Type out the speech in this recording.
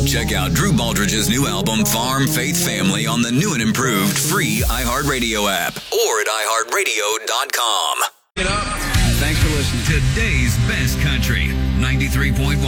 Check out Drew Baldridge's new album, Farm Faith Family, on the new and improved free iHeartRadio app or at iHeartRadio.com. Thanks for listening. Today's best country, 93.1.